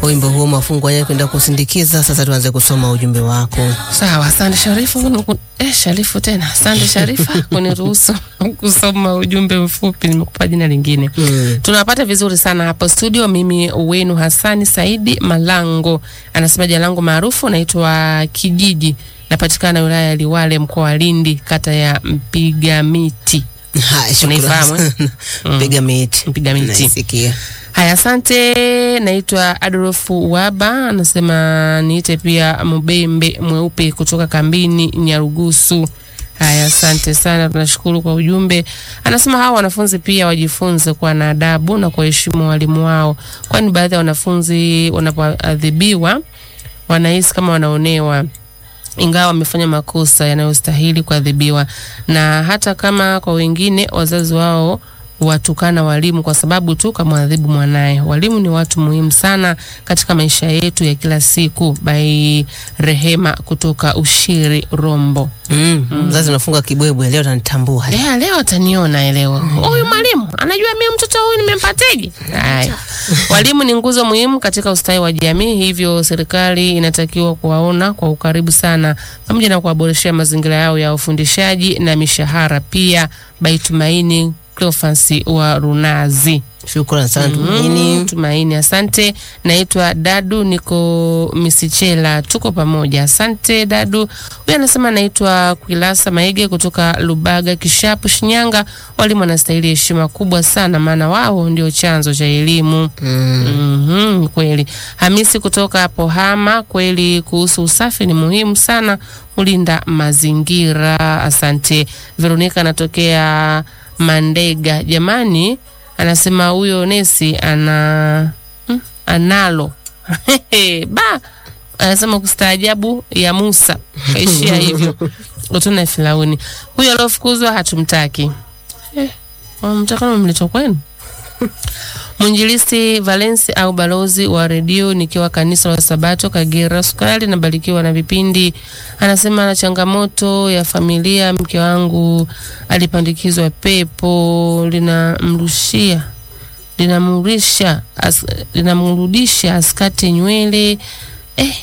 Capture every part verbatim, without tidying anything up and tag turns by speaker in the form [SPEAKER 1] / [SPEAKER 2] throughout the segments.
[SPEAKER 1] wimbo huo mafungu yake kwenda kusindikiza. Sasa tuanze kusoma ujumbe wako.
[SPEAKER 2] Sawa, asante Sharifu. Eh, Sharifu tena. Asante Sharifa kuniruhusu kusoma ujumbe mfupi, nimekupa jina lingine. Mm. Tunapata vizuri sana hapo studio. Mimi wenu Hasani Saidi Malango. Anasema jina langu maarufu naitwa Kijiji. Napatikana wilaya ya Liwale, mkoa wa Lindi, kata ya Mpiga Miti.
[SPEAKER 1] Hai, shukrani. Mpiga Miti.
[SPEAKER 2] Mpiga Miti.
[SPEAKER 1] Naisikia.
[SPEAKER 2] Haya, asante. Naitwa Adolfu Waba. Anasema niite pia Mbembe Mweupe kutoka kambini Nyarugusu. Haya, asante sana, tunashukuru kwa ujumbe. Anasema hawa wanafunzi pia wajifunze kuwa na adabu na kuheshimu walimu wao, kwani baadhi ya wanafunzi wanapoadhibiwa wanahisi kama wanaonewa, ingawa wamefanya makosa yanayostahili kuadhibiwa. Na hata kama kwa wengine wazazi wao watukana walimu kwa sababu tu kamwadhibu mwanae. Walimu ni watu muhimu sana katika maisha yetu ya kila siku. By Rehema kutoka Ushiri Rombo.
[SPEAKER 1] Mm, mm. Mzazi unafunga kibwebwe, leo atanitambua.
[SPEAKER 2] Leo leo ataniona leo. Huyu mwalimu anajua mimi mtoto huyu nimempateje? Haya. Walimu ni nguzo muhimu katika ustawi wa jamii, hivyo serikali inatakiwa kuwaona kwa ukaribu sana pamoja na kuwaboreshea mazingira yao ya ufundishaji na mishahara pia. By Tumaini Cleofansi wa Runazi.
[SPEAKER 1] Shukrani sana Tumaini.
[SPEAKER 2] Mm, Tumaini, asante. Naitwa Dadu, niko Misichela, tuko pamoja. Asante Dadu. Huyu anasema naitwa Kwilasa Maige kutoka Lubaga Kishapu Shinyanga. Walimu wanastahili heshima kubwa sana, maana wao ndio chanzo cha elimu. Mm. Mhm, kweli. Hamisi kutoka hapo Hama, kweli kuhusu usafi ni muhimu sana kulinda mazingira. Asante. Veronica anatokea Mandega. Jamani, anasema huyo nesi ana hmm, analo ba anasema kustaajabu ya Musa kaishia hivyo utuna Firauni. Huyo alofukuzwa hatumtaki. Eh, mtakano mlito kwenu. Mwinjilisti Valence au balozi wa redio nikiwa kanisa la Sabato Kagera Sukari, nabarikiwa na vipindi. Anasema na changamoto ya familia, mke wangu alipandikizwa pepo linamrushia linamurisha as, linamrudisha askate nywele eh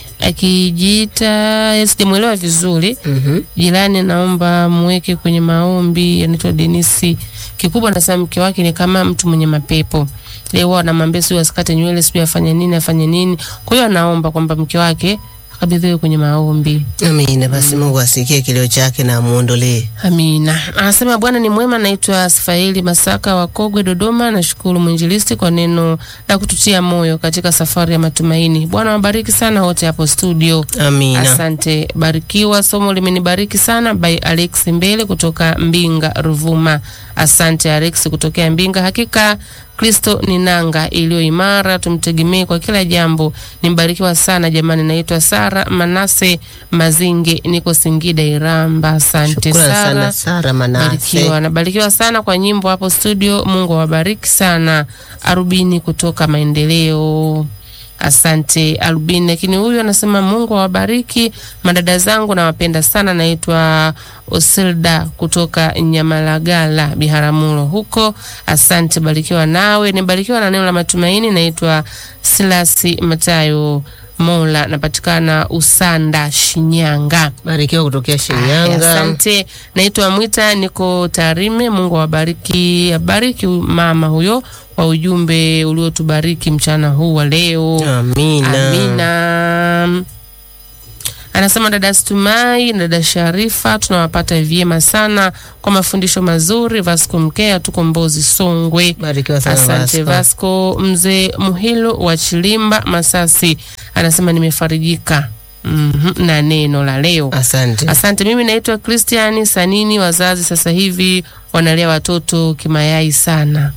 [SPEAKER 2] akijiita sijamuelewa vizuri. Mm-hmm. Jirani naomba muweke kwenye maombi. Anaitwa Denisi. Kikubwa anasema mke wake ni kama mtu mwenye mapepo. Leo anamwambia sio asikate nywele, sio afanye nini afanye nini. Kwa hiyo anaomba kwamba mke wake akabidhiwe kwenye maombi.
[SPEAKER 1] Amina. Basi Mungu asikie kilio chake na amuondolee.
[SPEAKER 2] Amina. Anasema Bwana ni mwema. Naitwa Sifaeli Masaka wa Kogwe Dodoma. Nashukuru mwinjilisti kwa neno la kututia moyo katika safari ya matumaini. Bwana wabariki sana wote hapo studio.
[SPEAKER 1] Amina.
[SPEAKER 2] Asante. Barikiwa, somo limenibariki sana. By Alex Mbele kutoka Mbinga Ruvuma. Asante Alex kutokea Mbinga. Hakika Kristo ni nanga iliyo imara, tumtegemee kwa kila jambo. Nimbarikiwa sana jamani. Naitwa Sara Manase Mazinge, niko Singida Iramba. Asante Sara.
[SPEAKER 1] Sana Sara Manase.
[SPEAKER 2] Barikiwa, nabarikiwa sana kwa nyimbo hapo studio. Mungu awabariki sana. Arubini kutoka Maendeleo. Asante Albin. Lakini huyu anasema Mungu awabariki madada zangu, na wapenda sana. Naitwa Osilda kutoka Nyamalagala Biharamulo huko. Asante, barikiwa nawe. Nibarikiwa na neno la matumaini. Naitwa Silasi Matayo Mola, napatikana Usanda Shinyanga.
[SPEAKER 1] Barikiwa kutokea Shinyanga.
[SPEAKER 2] Asante. Naitwa Mwita, niko Tarime. Mungu awabariki. Abariki mama huyo kwa ujumbe uliotubariki mchana huu wa leo.
[SPEAKER 1] Amina.
[SPEAKER 2] Amina. Anasema dada Stumai, dada Sharifa, tunawapata vyema sana kwa mafundisho mazuri. Vasco Mkea, tuko Mbozi Songwe.
[SPEAKER 1] Barikiwa sana.
[SPEAKER 2] Asante Vasco. Mzee Muhilo wa Chilimba Masasi anasema nimefarijika mm-hmm, na neno la leo.
[SPEAKER 1] Asante.
[SPEAKER 2] Asante. Mimi naitwa Christian Sanini. Wazazi sasa hivi wanalea watoto kimayai sana.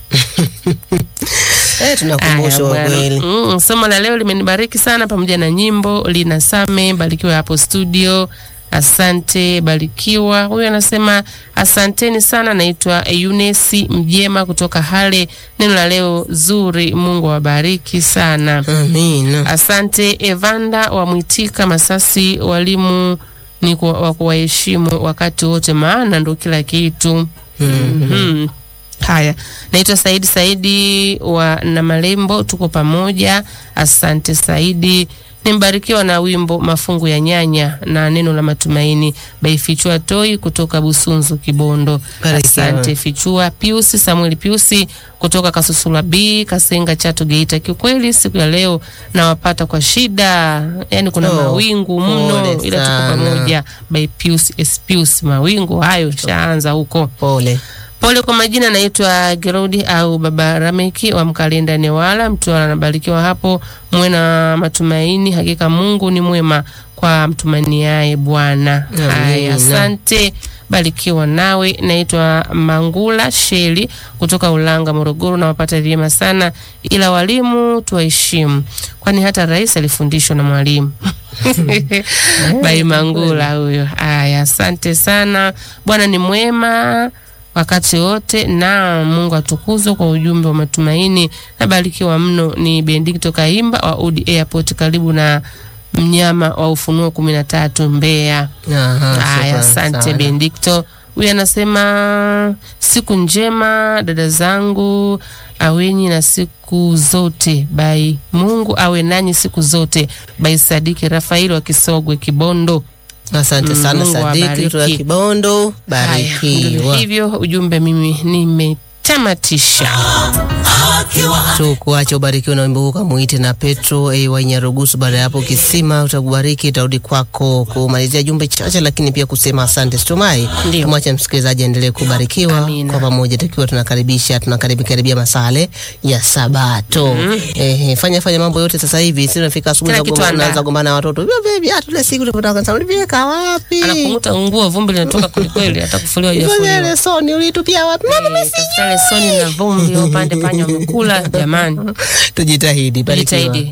[SPEAKER 1] Eh, tunakumbusha kweli.
[SPEAKER 2] Mm, somo la leo limenibariki sana pamoja na nyimbo. Lina Same, barikiwa hapo studio. Asante, barikiwa. Huyu anasema asanteni sana. Naitwa Eunesi Mjema kutoka Hale. Neno la leo zuri, Mungu awabariki sana.
[SPEAKER 1] Amina.
[SPEAKER 2] Asante. Evanda wa Mwitika Masasi, walimu ni wa kuwaheshimu wakati wote, maana ndo kila kitu. Mm-hmm. Haya, naitwa Saidi Saidi wa na Malembo, tuko pamoja. Asante Saidi. Nimbarikiwa na wimbo Mafungu ya Nyanya na Neno la Matumaini by Fichua Toi kutoka Busunzu Kibondo.
[SPEAKER 1] Barikiwa.
[SPEAKER 2] Asante Fichua. Piusi Samuel Piusi kutoka Kasusula B, Kasenga Chato Geita. Kiukweli siku ya leo nawapata kwa shida. Yaani kuna
[SPEAKER 1] Oh,
[SPEAKER 2] mawingu mno,
[SPEAKER 1] pole
[SPEAKER 2] ila tuko
[SPEAKER 1] sana.
[SPEAKER 2] pamoja by Piusi S Piusi. Mawingu hayo shaanza huko.
[SPEAKER 1] Pole.
[SPEAKER 2] Pole kwa majina, naitwa Gerodi au Baba Rameki wa Mkalenda Newala. Mtu anabarikiwa hapo, mwe na matumaini, hakika Mungu ni mwema kwa mtumaniaye Bwana.
[SPEAKER 1] Amina.
[SPEAKER 2] Haya, asante, barikiwa nawe. Naitwa Mangula Sheli kutoka Ulanga Morogoro, na wapata vyema sana, ila walimu tuwaheshimu, kwani hata rais alifundishwa na mwalimu. Bai Mangula huyo. Haya, asante sana. Bwana ni mwema wakati wote, na Mungu atukuzwe kwa ujumbe wa matumaini. Nabarikiwa mno. Ni Benedicto Kaimba wa Udi Airport karibu na mnyama wa Ufunuo kumi na tatu Mbeya.
[SPEAKER 1] Aha,
[SPEAKER 2] Haya, asante
[SPEAKER 1] sana.
[SPEAKER 2] Benedicto. Huyu anasema siku njema dada zangu, awenyi na siku zote, bai Mungu awe nanyi siku zote, bai Sadiki Rafael wa Kisogwe Kibondo.
[SPEAKER 1] Asante sana
[SPEAKER 2] Mungu
[SPEAKER 1] Sadiki
[SPEAKER 2] awabariki.
[SPEAKER 1] kutoka Kibondo.
[SPEAKER 2] Haya, ndivyo
[SPEAKER 1] Barikiwa.
[SPEAKER 2] hivyo ujumbe mimi nimetamatisha.
[SPEAKER 1] Tukuache ubarikiwe na wimbo huu, kamuite na Petro A wa Nyarugusu. Baada ya hapo kisima utakubariki, tarudi kwako kumalizia jumbe chache, lakini pia kusema asante. Situmai
[SPEAKER 2] Ndio.
[SPEAKER 1] tumwache msikilizaji endelee kubarikiwa.
[SPEAKER 2] Amina.
[SPEAKER 1] Kwa pamoja tukiwa tunakaribisha tunakaribia karibia masale ya Sabato. Eh, fanya fanya mambo yote sasa hivi, sio nafika asubuhi
[SPEAKER 2] Kila kitu
[SPEAKER 1] na
[SPEAKER 2] andaa.
[SPEAKER 1] unaanza gombana na watoto. Wewe vipi hata ile siku tulipotaka kanisa ulipeleka wapi?
[SPEAKER 2] Anakunguta nguo, vumbi linatoka kweli kweli, hata kufuliwa
[SPEAKER 1] Wewe
[SPEAKER 2] hajafuliwa.
[SPEAKER 1] ile soni ulitupia wapi? Mama
[SPEAKER 2] Eh, tafuta lesoni na vumbi upande panya wamekula jamani.
[SPEAKER 1] tujitahidi, barikiwa.
[SPEAKER 2] Jitahidi.